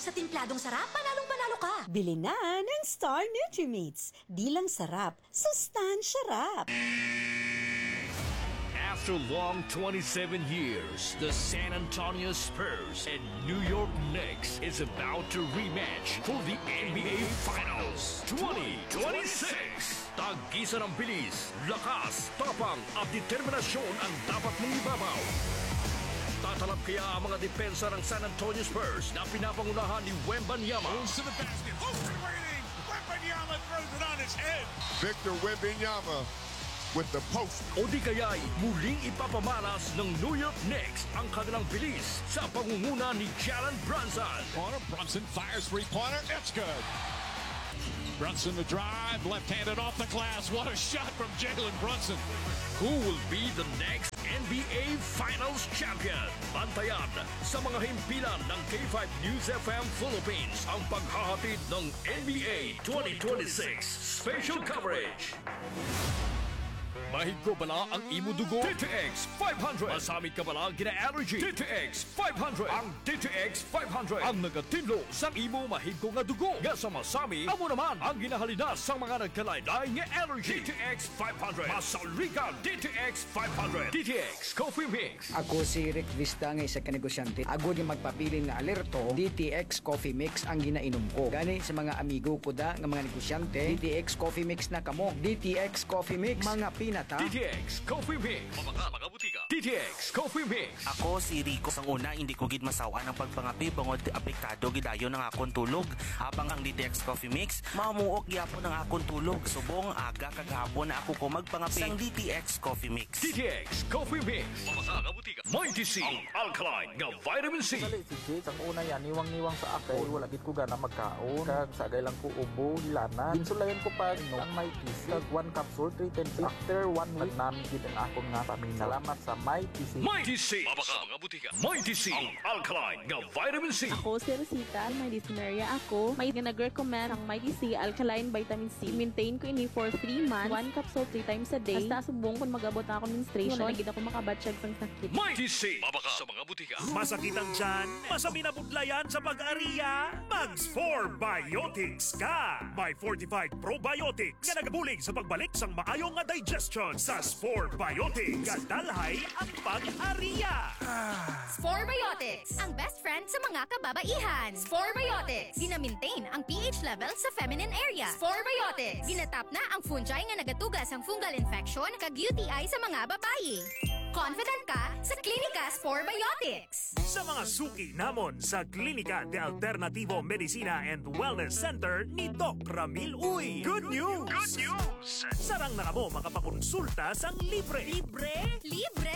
sa timpladong sarap, panalong-panalo ka. Bili na ng Star Nutrimates. Di lang sarap, sustansya rap. After long 27 years, the San Antonio Spurs and New York Knicks is about to rematch for the NBA Finals 2026. Tag-isa ng bilis, lakas, tapang at determinasyon ang dapat mong ibabaw. Tatalab kaya ang mga depensa ng San Antonio Spurs na pinapangunahan ni Wembanyama. Goes to the basket. Open waiting. Wembanyama throws it on his head. Victor Wembanyama with the post. O di kaya'y muling ipapamalas ng New York Knicks ang kanilang bilis sa pangunguna ni Jalen Brunson. Brunson fires three-pointer. It's good. Brunson to drive, left-handed off the glass. What a shot from Jalen Brunson. Who will be the next NBA Finals champion? Bantayan sa mga himpilan ng K5 News FM Philippines ang paghahatid ng NBA 2026 special coverage. Mahig ko bala ang imo dugo? DTX 500. Masamit ka bala gina-allergy? DTX 500. Ang DTX 500 ang nagatinlo sa imo mahig ko nga dugo. Nga sa masami, amo naman ang ginahalina sa mga nagkalaylay nga allergy. DTX 500. Masalika DTX 500. DTX Coffee Mix. Ako si Rick Vista nga isa ka negosyante. Ako di magpapili nga alerto, DTX Coffee Mix ang ginainom ko. Gani sa mga amigo ko da nga mga negosyante, DTX Coffee Mix na kamo. DTX Coffee Mix, mga pinata. DTX Coffee Mix. Mga butika. DTX Coffee Mix. Ako si Rico. Sang una, hindi ko gid masawa ng pagpangapi bangod apektado gidayon ng akong tulog. Habang ang DTX Coffee Mix, mamuok gyapon ang akong tulog. Subong aga kagahapon na ako ko magpangapi sang DTX Coffee Mix. DTX Coffee Mix. Mga butika. Mighty C. Ang alkaline nga vitamin C. Dali si Jade, ang una yan, niwang-niwang sa akin. Wala gid ko gana magkaon. Kag sagay lang ko ubo, hilana. Ginsulayan ko pa ang Mighty C. Kag 1 capsule, 310. After 1 week, namin gid ang akong nga pamilya. Salamat sa Mighty C. Mighty C. Mga butika. Mighty C. Ang alkaline nga vitamin C. Ako si Rosita, may dysphoria ako. May nag-recommend ang Mighty C Alkaline Vitamin C. Maintain ko ini for 3 months. 1 capsule 3 times a day. Hasta subong kung mag-abot na ako menstruation. Wala gid ako makabatsyag sang sakit. Mighty C. Sa mga butika. Masakitan dyan, masami na budlayan sa pag-ariya, Mags 4 Biotics ka! May fortified probiotics nga nagabulig sa pagbalik sang maayong nga digestion sa Spore Biotics. Kadalhay ang pag-ariya! Spore Biotics, ang best friend sa mga kababaihan. Spore Biotics, gina-maintain ang pH level sa feminine area. Spore Biotics, ginatap na ang fungi nga nagatugas ang fungal infection kag UTI sa mga babayi. Confident ka sa Klinika Spore Biotics. Sa mga suki namon sa Klinika de Alternativo Medicina and Wellness Center ni Doc Ramil Uy. Good news! Good news! Sarang na kamo makapakonsulta sang libre. Libre? Libre!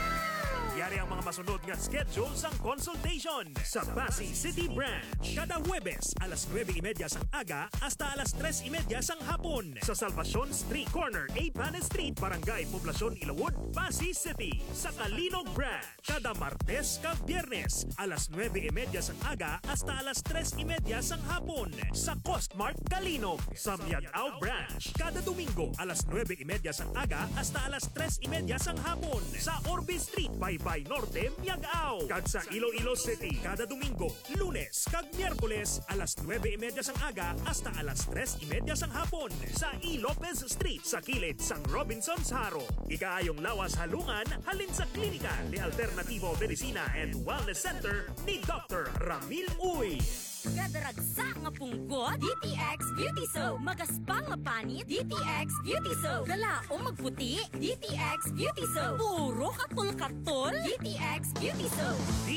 Yari ang mga masunod nga schedule sang consultation sa Pasay City Branch. Kada Huwebes, alas 9:30 sang aga hasta alas 3:30 sang hapon. Sa Salvacion Street Corner, Pan Street, Barangay Poblacion, Ilawod, Pasay City. Sa Kalinog Branch, kada Martes kag Biyernes, alas 9:30 sang aga hasta alas 3:30 sang hapon. Sa Costmart, Kalinog. Sa Miagao Branch, kada Domingo, alas 9:30 sang aga hasta alas 3:30 sang hapon. Sa Orbe Street, Baybay Norte, Miagao. Kag sa Iloilo City, kada Domingo, Lunes kag Miyerkules, alas 9:30 sang aga hasta alas 3:30 sang hapon. Sa E. Lopez Street, sa kilid sang Robinson's Haro. Ikaayong lawas halungan, halin sa Klinika de Alternativo Medicina and Wellness Center ni Dr. Ramil Uy. Kadaragsa nga punggot, DTX Beauty Soap. Magaspang nga panit, DTX Beauty Soap. Galaong magputi, DTX Beauty Soap. Puro katol-katol, DTX Beauty Soap.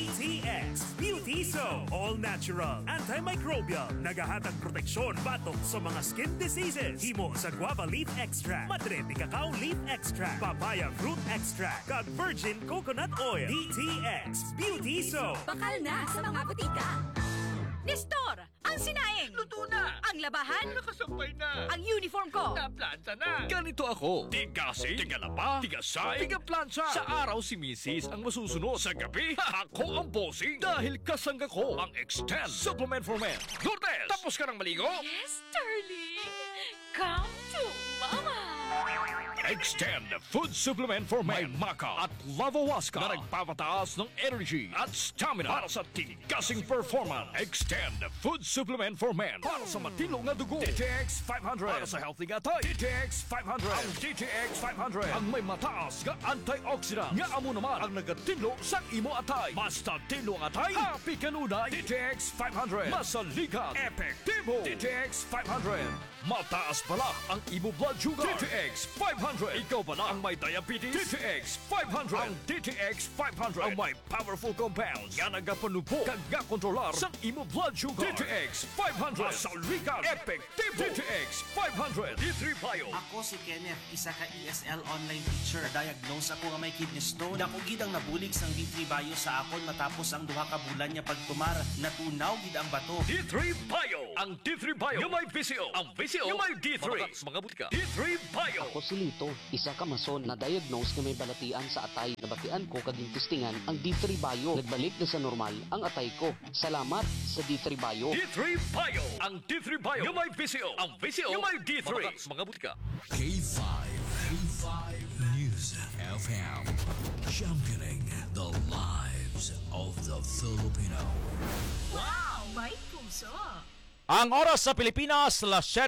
DTX Beauty Soap. All natural, antimicrobial, nagahatag proteksyon batok sa mga skin diseases. Himo sa guava leaf extract, madre de cacao leaf extract, papaya fruit extract, kag virgin coconut oil. DTX Beauty Soap. Bakal na sa mga butika. Nestor, ang sinaing! Luto na! Ang labahan! Nakasampay na! Ang uniform ko! Naplanta na! Ganito ako. Tigasi, tigalapa, tigasay, tigaplantsa. Sa araw si Mrs. ang masusunod. Sa gabi, ako ang bossing. Dahil kasangga ko ang Extend Supplement for Men. Lourdes, tapos ka ng maligo? Yes, darling! Come to mama! Extend Food Supplement for Men, Maca at Lavawaska na nagpapataas ng energy at stamina para sa tigasing performance. Extend Food Supplement for Men para sa matilong na dugo. DTX 500 para sa healthy nga tayo. DTX 500. Ang DTX 500 ang may mataas nga antioxidant nga amo naman ang nagatinlo sa imo atay. Basta tinlo ang atay, happy kanunay. DTX 500 masalikat, epektibo. DTX 500 mataas pala ang imo blood sugar. DTX 500. Ikaw pala ang may diabetes. DTX 500. Ang DTX 500 ang may powerful compounds nga nagapanubo kag nga kontrolar sa imo blood sugar. DTX 500. Masalikat, epektibo. DTX 500. D3 Bio. Ako si Kenneth, isa ka ESL online teacher. Diagnose ako nga may kidney stone. Dako gid ang nabulig sang D3 Bio sa akon matapos ang duha ka bulan niya pagtumar. Natunaw gid ang bato. D3 Bio. Ang D3 Bio yung may VCO. Ang VCO yung may D3. Mga butika. D3 Bio. Ako si Lito, isa ka mason na diagnose na may balatian sa atay. Nabatian ko kaging testingan ang D3 Bio. Nagbalik na sa normal ang atay ko. Salamat sa D3 Bio. D3 Bio. Ang D3 Bio yung may VCO. Ang VCO yung may D3. Mga butika. K5 News FM, championing the lives of the Filipino. Wow! May puso! Ang oras sa Pilipinas,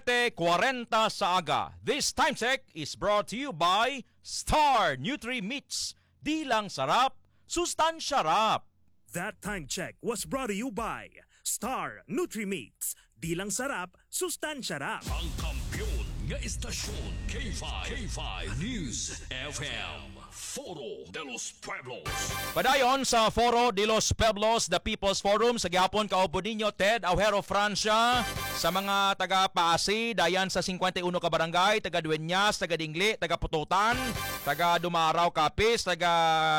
7:40 sa aga. This time check is brought to you by Star Nutri-Mix. Di lang sarap, sustansya rap. That time check was brought to you by Star Nutri-Mix. Di lang sarap, sustansya rap. Ang kampiyon nga istasyon K5 News FM. Foro de los Pueblos. Padayon sa Foro de los Pueblos, the People's Forum sa gihapon kaupo ninyo Ted Aujero Francia, sa mga taga Paasi, dayan sa 51 ka barangay, taga Dueñas, taga Dingli, taga Pututan, taga Dumaraw Capiz, taga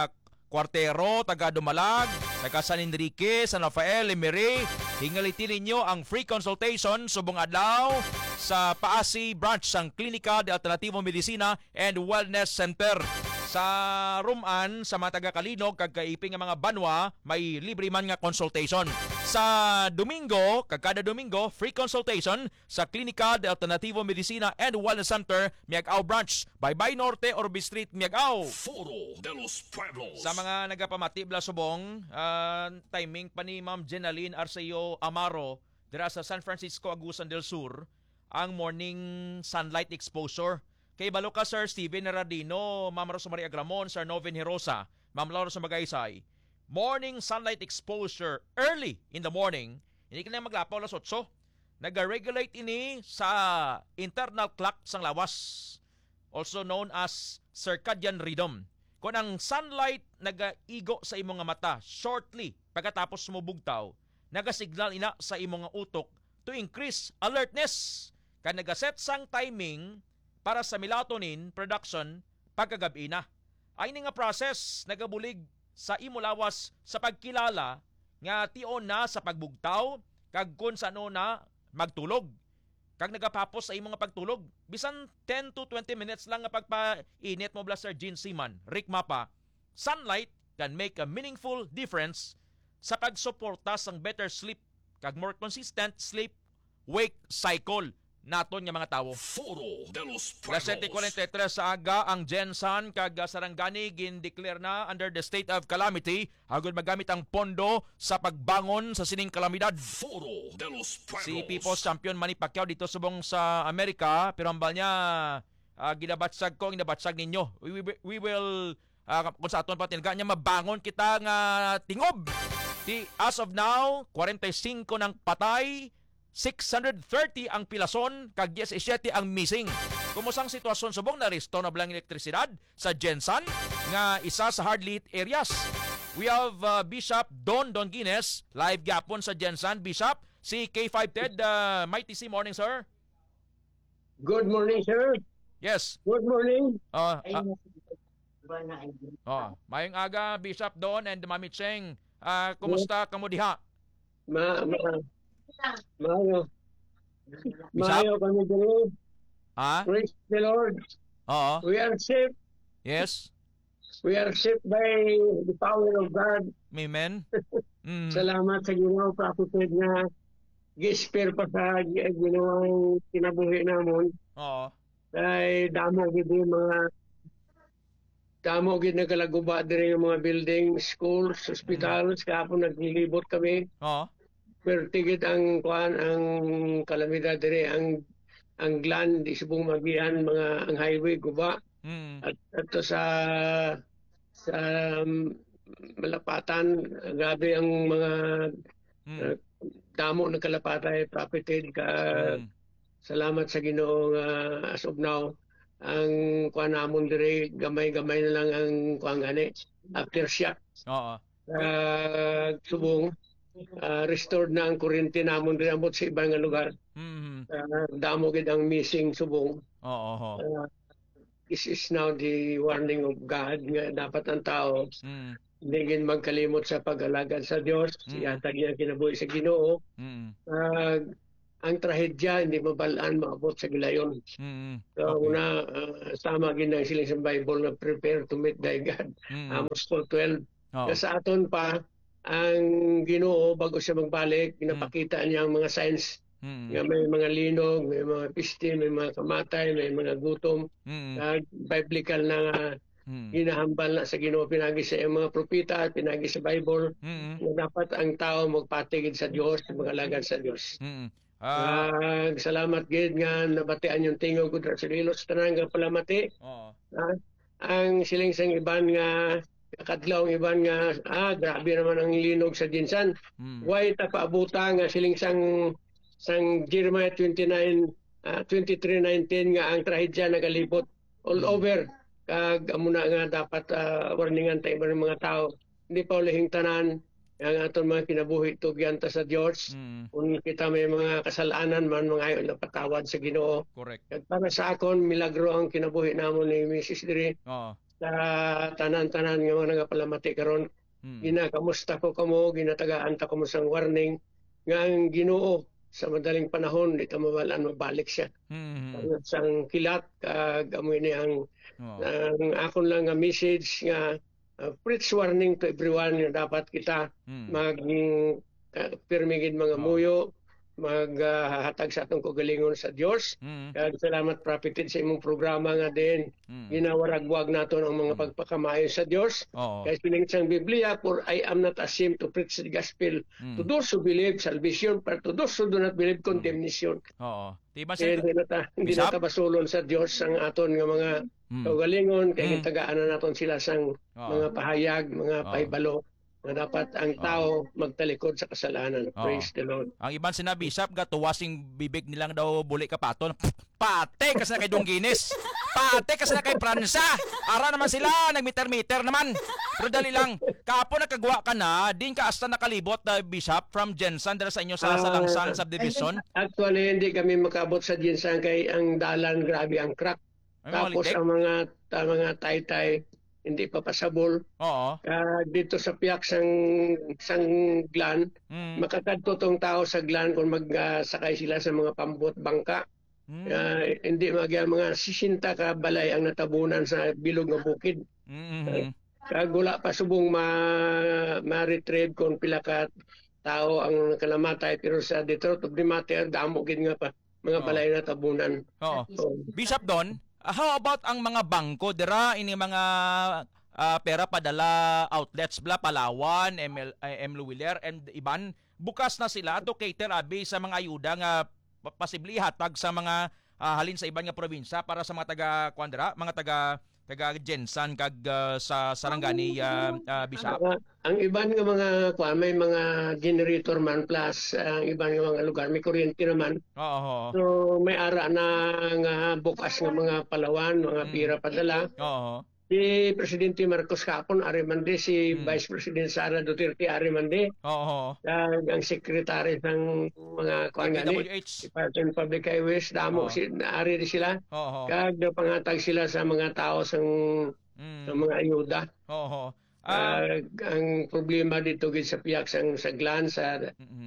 Cuartero, taga Dumalag, taga San Enrique, San Rafael, Emery. Hingalitin ninyo ang free consultation subong adlaw sa Paasi branch sang Klinika de Alternativo Medicina and Wellness Center. Sa Ruman, sa mga taga-Kalinog, kag kaiping nga mga banwa, may libre man nga consultation. Sa Domingo, kada Domingo, free consultation sa Klinika de Alternativo Medicina and Wellness Center, Miagao Branch, Baybay Norte, Orbi Street, Miagao. Foro de los Pueblos. Sa mga nagapamati bla subong, timing pa ni Ma'am Jenaline Arceo Amaro, dira sa San Francisco, Agusan del Sur, ang morning sunlight exposure. Kay balo ka Sir Steven Radino, Ma'am Rosa Maria Agramon, Sir Novin Herosa, Ma'am Laura sa Magaysay. Morning sunlight exposure early in the morning. Hindi ka na maglapaw alas 8. Nag-regulate ini sa internal clock sang lawas, also known as circadian rhythm. Kung ang sunlight nagaigo sa imong mata shortly pagkatapos sumubugtaw, nagasignal ina sa imong utok to increase alertness. Kaya nagaset sang timing para sa melatonin production pagkagabi na. Ay nga process nagabulig sa imo lawas sa pagkilala nga tion na sa pagbugtaw kag kun sano na magtulog. Kag nagapapos sa imo nga pagtulog, bisan 10 to 20 minutes lang nga pagpainit mo bla Sir Gene Seaman, Rick Mapa. Sunlight can make a meaningful difference sa pagsuporta sang better sleep kag more consistent sleep wake cycle naton nga mga tawo. Foro de los Pueblos. 7:43 sa aga ang Gensan kag Sarangani gin-declare na under the state of calamity hagod magamit ang pondo sa pagbangon sa sining kalamidad. Foro de los Pueblos. Si People's Champion Manny Pacquiao dito subong sa Amerika, pero ambal niya ginabatsag ko, ginabatsag ninyo. We will kung sa aton patilga niya mabangon kita nga tingob. As of now, 45 ng patay, 630 ang pilason, kag 17 ang missing. Kumusang sitwasyon subong na resto na blang elektrisidad sa Gensan nga isa sa hard-lit areas. We have Bishop Don Guines, live gapon sa Gensan. Bishop, si K5 Ted, Mighty C, morning sir. Good morning sir. Yes. Good morning. Mayong aga Bishop Don and Mami Cheng. Kumusta kamo diha? Mayo kami dito. Praise the Lord. We are saved. Yes. We are saved by the power of God. Amen. Salamat sa Ginoo, Prophet nga gisper pa sa ginawang kinabuhi namon. Oo. Ay damo gid mga damo gid nagalaguba diri yung mga building, schools, hospitals, kahapon naglibot kami. Oo. Pero tigid ang kalamidad diri ang glan di subong magian ang highway guba. At ato sa Malapatan, grabe ang mga damo ng kalapatay profited ka. Salamat sa Ginoo nga as of now ang kuan namon dire gamay-gamay na lang ang kuan gani aftershock. Oo. Subong restored na ang kuryente namon dire ambot sa ibang nga lugar. Damo gid ang missing subong. Oo. This is now the warning of God nga dapat ang tao hindi gid magkalimot sa pag-alagad sa Dios. Yatag yan kinabuhi sa Ginoo. Ang trahedya hindi mabalaan maabot sa gilayon. So una sama gid ang siling sa Bible nga prepare to meet thy God. Amos 4:12. Sa aton pa ang Ginoo bago siya magbalik pinapakita niya ang mga signs nga may mga linog, may mga piste, may mga kamatay, may mga gutom. Biblical na hinahambal na sa Ginoo pinagi sa mga propeta, pinagi sa Bible na dapat ang tao magpatigid sa Dios, magalagad sa Dios. Salamat gid nga nabatian yung tingog ko sa Ilos tanan nga palamati. Ang siling sang iban nga kadlaw iban nga grabe naman ang linog sa Jinsan. Why ta paabuta nga siling sang Jeremiah 23:19 nga ang trahedya nagalibot all over. Kag amuna nga dapat warningan ta iban mga tao. Hindi pa ulihing tanan ang aton mga kinabuhi tugyan ta sa Dios. Kung kita may mga kasalanan man mga ayo na patawad sa Ginoo. Correct. Kag para sa akon milagro ang kinabuhi namon ni Mrs. Diri. Sa tanan-tanan nga mga nagapalamati karon. Ginakamusta ko kamo, ginatagaan ta kamo sang warning nga ang Ginoo sa madaling panahon di ta mabalaan mabalik siya. Sang kilat kag amoy ni ang akon lang nga message nga preach warning to everyone nga dapat kita pirmigid mga muyo maghatag sa atong kagalingon sa Dios. Kag salamat prophet sa imong programa nga din ginawaragwag naton ang mga pagpakamayo sa Dios. Kay piningit sang Biblia, for I am not ashamed to preach the gospel to those who believe salvation, but to those who do not believe condemnation. Diba hindi na tabasulon sa Dios ang aton nga mga kagalingon kay tagaan na naton sila sang mga pahayag, mga pahibalo na dapat ang tao magtalikod sa kasalanan. Praise the Lord. Ang iban sinabi, Bishop, tuwasing bibig nilang daw buli kapaton. Pate kasi na kay Dongginis. Pate kasi na kay Pransa. Ara naman sila, nagmeter-meter naman. Pero dali lang, kapo nakagawa ka na, din ka hasta nakalibot na Bishop from Jensan dala sa inyo sa Salangsang Subdivision. Actually, hindi kami makabot sa Jensan kay ang dalan grabe ang crack. Tapos ang mga taytay hindi pa pasabol. Dito sa piyak sang glan, makakadto tong tao sa glan kung magsakay sila sa mga pambot bangka. Hindi mga 60 ka balay ang natabunan sa bilog nga bukid. Kag wala pa subong ma-retrieve kung pila ka tao ang nakalamatay, pero sa Detroit of the Matter damo gid nga pa mga balay na tabunan. Bishop Don, how about ang mga bangko dira ini mga pera padala outlets bla Palawan, M. Luwiller and iban bukas na sila to cater abi sa mga ayuda nga possibly hatag sa mga halin sa iban nga probinsya para sa mga taga Kuandra, mga taga Jensan kag sa Sarangani Bishop. Ang iban nga mga may mga generator man plus ang iban nga mga lugar may kuryente naman. So may ara na nga bukas nga mga Palawan, mga pira padala. Si Presidente Marcos kapon arimande, si Vice President Sara Duterte arimande. Ang secretary ng mga Department of Public Highways damo ari sila. Kag pangatag sila sa mga tao sa mga ayuda. Ang problema dito gid sa piyak sa glan sa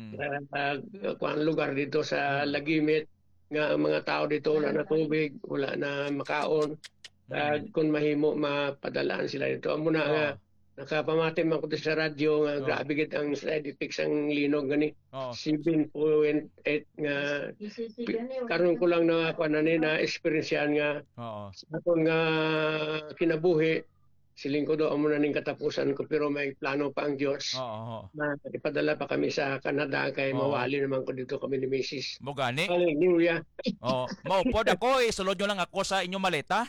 lugar dito sa Lagimit nga ang mga tao dito wala na tubig, wala na makaon. Kung mahimo mapadalaan sila dito. Amo na nga nakapamati man ko sa radyo nga grabe gid ang side effects ang linog gani. 7.8 nga karon ko lang na experiencean nga aton nga kinabuhi siling ko daw amo na ning katapusan ko pero may plano pa ang Diyos. Na ipadala pa kami sa Canada kay mawali naman ko dito kami ni Mrs. Mo gani? Hallelujah. Maupod ako, sulod nyo lang ako sa inyong maleta.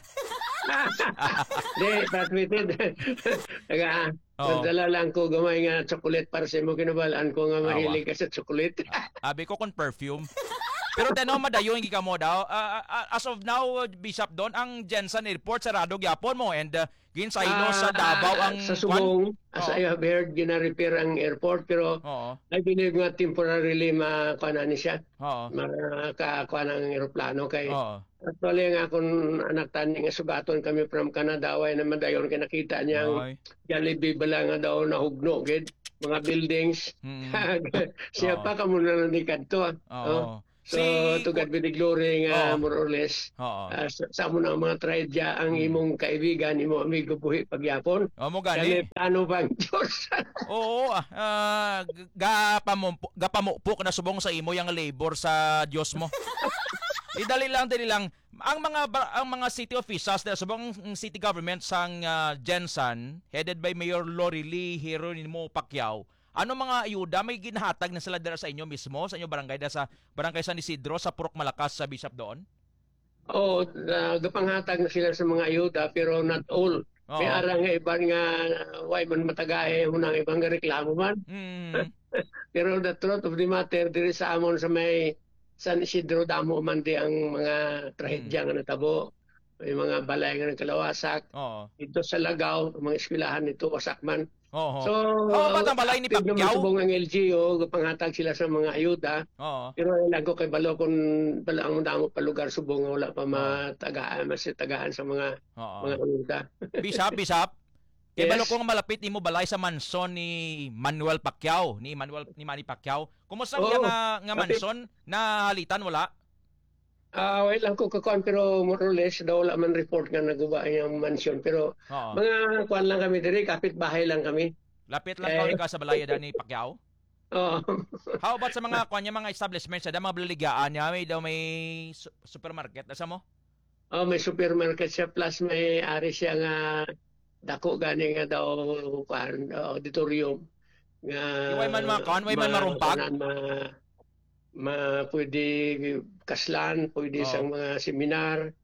Di, patwited. Nagdala lang ko gamay nga chocolate para sa imo kinabalaan ko nga mahilig ka sa chocolate. Abi ko kon perfume. Pero tanaw madayo hindi ka mo daw. As of now, Bishop Don, ang Jensen Airport sarado gyapon mo and ginsaylo sa Davao ang sa Subong, as I have heard, gina-repair ang airport pero I believe nga temporarily makuha ni siya. Makakuha ng aeroplano kay actually nga akong anak tani nga sugaton kami from Canada way na madayon kay nakita niya ang Jollibee bala nga daw nahugno gid mga buildings. Siya pa kamo na kadto. So, to God be the glory nga more or less. Sa mo na mga tragedya ang imong kaibigan, imong amigo buhi pagyapon. Mo gani. Plano bang Diyos? Gapamupok na subong sa imo yung labor sa Diyos mo. dali lang. Ang mga city officials na subong city government sang Jensen, headed by Mayor Lori Lee Hieronimo Pacquiao, ano mga ayuda may ginahatag na sila dira sa inyo mismo, sa inyo barangay, sa barangay San Isidro, sa Purok Malakas, sa Bishop doon? Gapanghatag na sila sa mga ayuda pero not all. May arang nga iban nga way man matagahe hunang ibang reklamo man. Pero the truth of the matter diri sa amon sa may San Isidro damo man di ang mga trahedya nga natabo. May mga balay nga nagkalawasak. Ito sa Lagaw, mga eskwelahan nito wasak man. So, batang balay ni Pacquiao? Subong ang LGU, panghatag sila sa mga ayuda. Pero lang ko kay balo kung bala ang damo pa lugar subong wala pa masitagaan sa mga ayuda. Bishop. Kay balo kung malapit imo balay sa manson ni Manuel Pacquiao, ni Manny Pacquiao. Kumusta nga manson na halitan wala? Wait lang ko kakuan pero more or less daw wala man report nga naguba yung mansion pero mga kuan lang kami diri kapit bahay lang kami. Lapit lang ka sa balay ni Pacquiao? How about sa mga kuan mga establishments sa mga blaligaan niya may supermarket sa mo? May supermarket siya plus may ari siya nga dako gani nga daw kuan auditorium nga way man marumpag. Pwede kaslan, pwede sa mga seminar.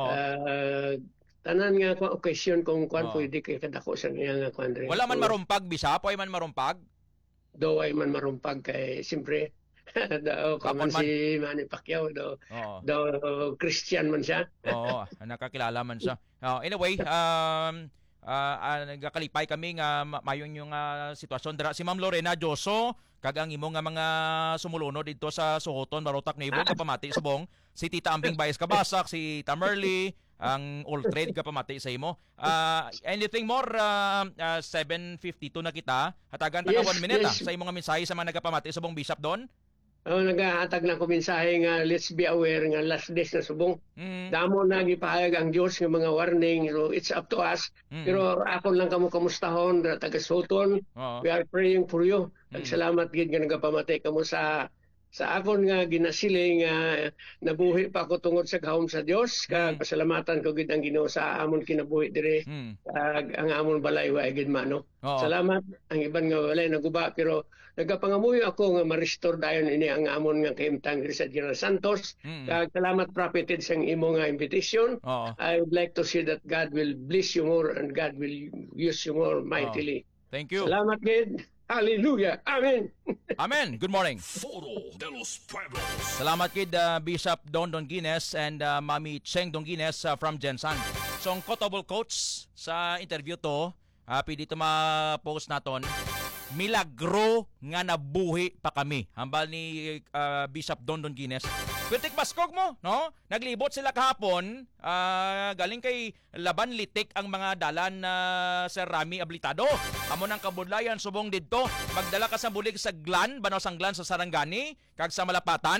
Tanan nga occasion kung kuan pwede kay kadako sa nga kuan. Wala man marumpag Bishop, way man marumpag. Do way man marumpag kay siyempre daw kaman si Manny Pacquiao daw Christian man siya. Nakakilala man siya. Anyway, nagakalipay kami nga mayon yung sitwasyon dira si Ma'am Lorena Joso kag ang imo nga mga sumuluno dito sa Sohoton, Barotac, Neighbor kapamati subong si Tita Ambing Baez Kabasak, si Tamerly, ang All Trade kapamati sa imo. Anything more 7:52 na kita. Hatagan ta 1 minute sa imong mensahe sa mga nagapamati subong Bishop Don. Nagahatag na ko mensahe nga let's be aware nga last days na subong. Damo na gipahayag ang Dios nga mga warning, so it's up to us. Pero ako lang kamo kamustahon taga Soton. We are praying for you. Salamat gid nga nagapamatay kamo sa akon nga ginasiling nga nabuhi pa ko tungod sa gahom sa Dios. Kag pasalamatan ko gid ang Ginoo sa amon kinabuhi dire. Ang amon balay wa gid mano. Salamat ang iban nga walay naguba pero nagapangamuyo ako nga ma-restore dayon ini ang amon nga kahimtang diri sa General Santos. Kag salamat propheted sa imo nga invitation. I would like to see that God will bless you more and God will use you more mightily. Thank you. Salamat gid. Hallelujah. Amen. Amen. Good morning. Foro de los Pueblos. Salamat kid Bishop Don Donguines and Mami Cheng Donguines from Jensen. So ang quotable quotes sa interview to, pwede ito ma-post naton. Milagro nga nabuhi pa kami. Hambal ni Bishop Don Donguines. Kwentik baskog mo, no? Naglibot sila kahapon, galing kay Laban Litik ang mga dalan na Sir Rami Ablitado. Amo ng kabudlayan subong didto, magdala ka sa bulig sa Glan, banaw sang Glan sa Sarangani, kag sa Malapatan,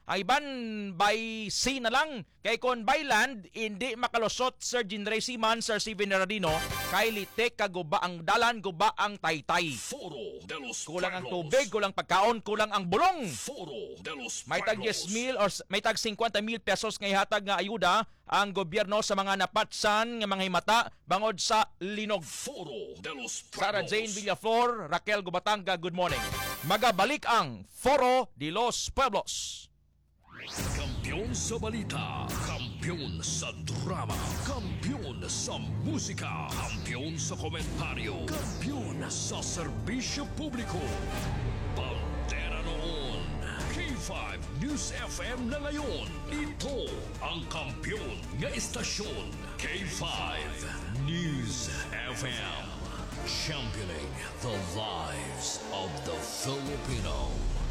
Ang iban by sea na lang. Kay kon by land, hindi makalusot Sir Jinray Siman, Sir Steven Radino, kay litek kaguba ang dalan, guba ang taytay. Kulang ang tubig, kulang pagkaon, kulang ang bulong. May tag 10,000 or may tag 50,000 pesos nga ihatag nga ayuda ang gobyerno sa mga napatsan nga mga himata bangod sa linog. Sarah Jane Villaflor, Raquel Gubatanga, good morning. Magabalik ang Foro de los Pueblos. Kampiyon sa balita, kampiyon sa drama, kampiyon sa musika, kampiyon sa komentaryo, kampiyon sa serbisyo publiko. Pantera noon, K5 News FM na ngayon. Ito ang kampiyon nga istasyon, K5 News FM. Championing the lives of the Filipino.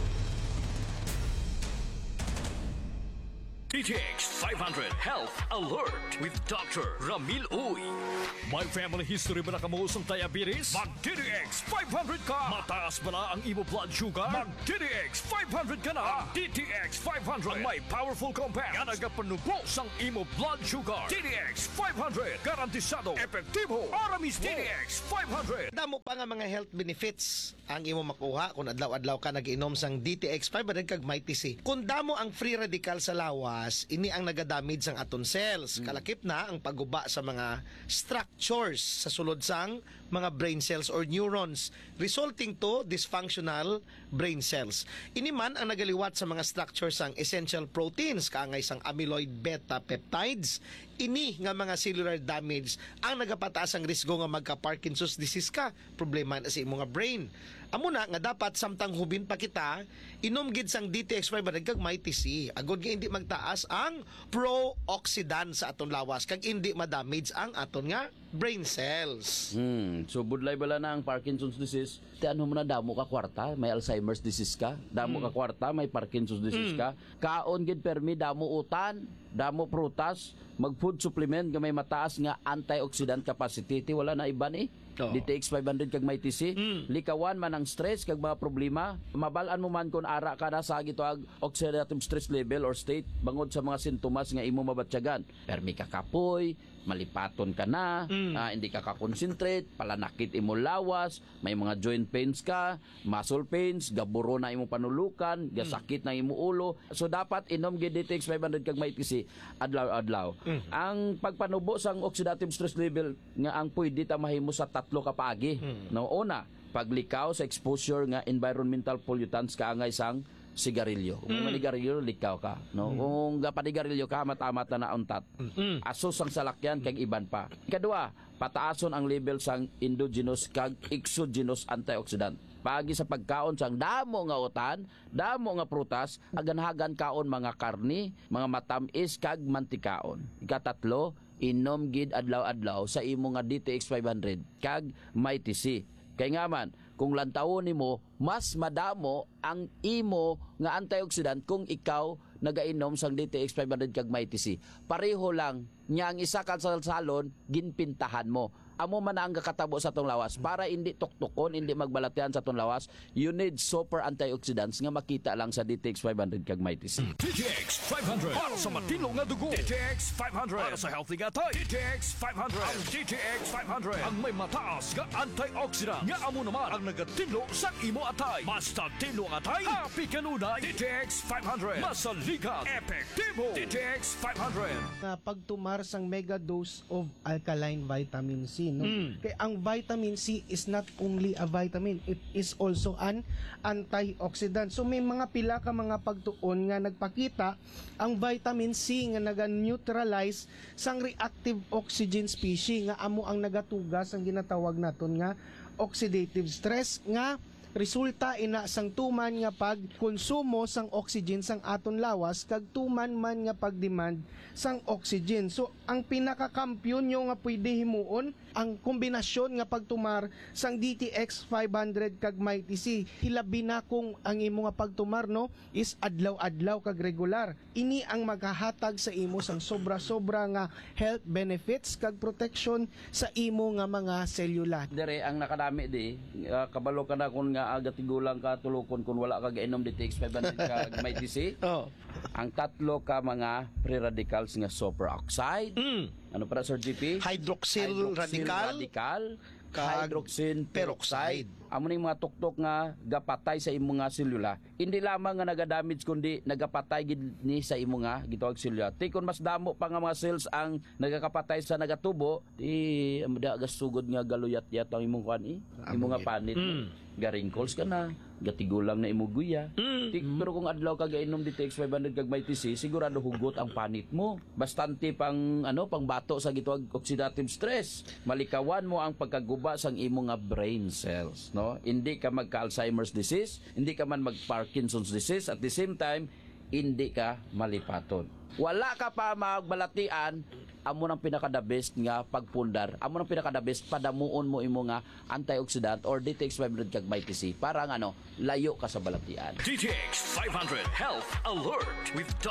DTX 500 Health Alert with Dr. Ramil Uy. May family history ba na kamuusong diabetes? Mag-DTX 500 ka! Mataas ba na ang imo blood sugar? Mag-DTX 500 ka na! DTX 500 ang may powerful compound nga nagapanubo sang imo blood sugar. DTX 500 garantisado, epektibo, aramis DTX 500. Damo pa nga mga health benefits ang imo makuha kung adlaw-adlaw ka nag-inom sang DTX 500 kag Mighty C. Kung damo ang free radical sa lawas, ini ang nagadamage sang aton cells. Kalakip na ang pagguba sa mga structures sa sulod sang mga brain cells or neurons, resulting to dysfunctional brain cells. Ini man ang nagaliwat sa mga structures sang essential proteins, kaangay sang amyloid beta peptides. Ini nga mga cellular damage ang nagapataas ang risgo nga magka-Parkinson's disease ka, problema na sa imong brain. Amo na nga dapat samtang hubin pa kita, inom gid sang DTX 500 kag Mighty C. Agod nga hindi magtaas ang pro-oxidant sa aton lawas kag hindi ma-damage ang aton nga brain cells. So budlay bala na ang Parkinson's disease. Ano mo na damo ka kwarta, may Alzheimer's disease ka. Damo ka kwarta, may Parkinson's disease ka. Kaon gid permi damo utan, damo prutas, mag-food supplement nga may mataas nga antioxidant capacity. Wala na iban DTX 500 kag Mighty C. Likawan man ang stress kag mga problema. Mabalaan mo man kung ara ka na sa gitoag oxidative stress level or state bangod sa mga sintomas nga imo mabatyagan. Permi ka kapoy, malipaton ka na, hindi ka ka-concentrate, palanakit imo lawas, may mga joint pains ka, muscle pains, gaburo na imo panulukan, gasakit na imo ulo. So dapat inom gid DTX 500 kag Mighty C adlaw-adlaw. Ang pagpanubo sang oxidative stress level nga ang pwede ta mahimo sa 3 ka paagi. No, una, paglikaw sa exposure nga environmental pollutants kaangay sang sigarilyo. Kung manigarilyo, likaw ka. No? Kung gapanigarilyo ka, matamat na nauntat. Asos ang salakyan, kag iban pa. Ikadua, pataason ang level sang endogenous kag exogenous antioxidant. Pagi sa pagkaon sang damo nga utan, damo nga prutas, aganhagan kaon mga karni, mga matamis kag mantikaon. Ikatatlo, inom gid adlaw-adlaw sa imo nga DTX 500 kag Mighty C. Kay nga man, kung lantawon nimo, mas madamo ang imo nga antioxidant kung ikaw nagainom sang DTX 500 kag Mighty C. Pareho lang nya ang isa ka salsalon ginpintahan mo. Amo man ang kakatabo sa tong lawas para hindi tuktukon, hindi magbalatian sa tong lawas. You need super antioxidants nga makita lang sa DTX 500 kag Mighty C. DTX 500 para sa matino nga dugo. DTX 500 para sa healthy nga tayo. DTX 500 ang DTX 500 ang may mataas nga antioxidant nga amo naman ang nagatilo sa imo atay. Basta tilo nga atay, happy kanunay. DTX 500 masaligan, epektibo. DTX 500 na pagtumar sang mega dose of alkaline vitamin C. No? Kaya ang vitamin C is not only a vitamin, it is also an antioxidant. So may mga pila ka mga pagtuon nga nagpakita ang vitamin C nga naga-neutralize sang reactive oxygen species nga amo ang nagatugas ang ginatawag naton nga oxidative stress nga resulta ina sang tuman nga pagkonsumo sang oxygen sang aton lawas kag tuman man nga pagdemand sang oxygen. So ang pinakakampiyon nyo nga pwede himuon ang kombinasyon nga pagtumar sang DTX 500 kag Mighty C. Hilabi na kung ang imo nga pagtumar no is adlaw-adlaw kag regular. Ini ang maghahatag sa imo sang sobra-sobra nga health benefits kag protection sa imo nga mga selula. Dire ang nakadami di kabalo ka na kung nga agatigulang ka tulukon kung wala ka gainom DTX 500 kag Mighty C. Ang tatlo ka mga free radicals nga superoxide. Ano para Sir GP? Hydroxyl radical. Hydroxyl peroxide. Amo ning mga tuktok nga gapatay sa imong nga selula. Hindi lamang nga nagadamage kundi nagapatay gid ni sa imong nga gitawag selula. Tikon mas damo pa nga mga cells ang nagakapatay sa nagatubo, di amda gasugod nga galuyat-yat ang imong kuan imong nga panit. Garingkols ka na, gatigulang na imuguya. Pero kung adlaw ka gainom DTX 500 kag may TC, sigurado hugot ang panit mo. Bastante pang pang bato sa gitawag oxidative stress. Malikawan mo ang pagkaguba sang imong nga brain cells, no? Hindi ka magka-Alzheimer's disease, hindi ka man mag-Parkinson's disease, at the same time hindi ka malipaton. Wala ka pa magbalatian, amo nang pinaka-the best nga pagpundar. Amo nang pinaka-the best padamuon mo imo nga antioxidant or DTX 500 kag may TC para layo ka sa balatian. DTX 500 Health Alert with